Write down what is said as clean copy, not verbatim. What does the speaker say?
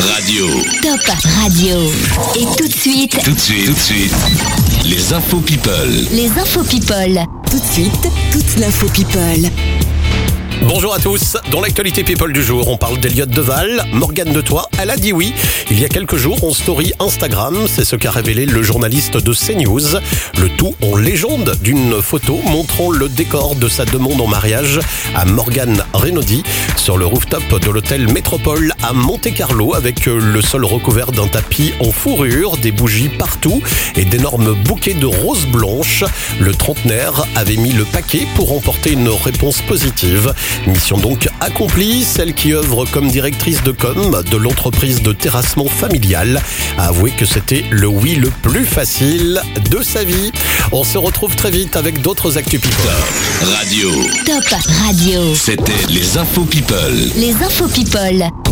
Radio. Top Radio. Et tout de suite, Les infos people. les infos people. Tout de suite, toute l'info people. Bonjour à tous. Dans l'actualité people du jour, on parle d'Elliott Deval. Morgane de Toit, elle a dit oui il y a quelques jours en story Instagram. C'est ce qu'a révélé le journaliste de CNews. Le tout en légende d'une photo montrant le décor de sa demande en mariage à Morgane Renaudi sur le rooftop de l'hôtel Métropole à Monte-Carlo avec le sol recouvert d'un tapis en fourrure, des bougies partout et d'énormes bouquets de roses blanches. Le trentenaire avait mis le paquet pour remporter une réponse positive. Mission donc accomplie, celle qui œuvre comme directrice de com de l'entreprise de terrassement familial a avoué que c'était le oui le plus facile de sa vie. On se retrouve très vite avec d'autres actus people. Radio. Top Radio. C'était les infos people. Les infos people.